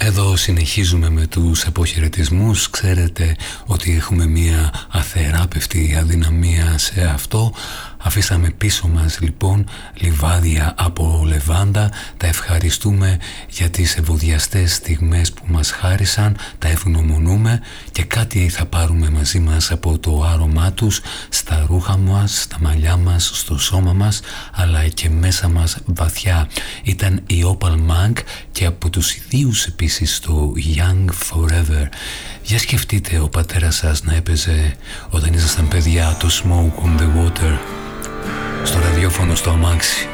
Εδώ συνεχίζουμε με τους αποχαιρετισμούς. Ξέρετε ότι έχουμε μία αθεράπευτη αδυναμία σε αυτό. Αφήσαμε πίσω μας λοιπόν λιβάδια από λεβάντα. Τα ευχαριστούμε για τις ευωδιαστές στιγμές που μας χάρισαν. Τα ευγνωμονούμε και κάτι θα πάρουμε μαζί μας από το άρωμά τους στα ρούχα μας, στα μαλλιά μας, στο σώμα μας, αλλά και μέσα μας βαθιά. Ήταν η Opal Monk και από τους ιδίους επίσης το Young Forever. Για σκεφτείτε ο πατέρας σας να έπαιζε όταν ήσασταν παιδιά το Smoke on the Water στο ραδιόφωνο στο αμάξι.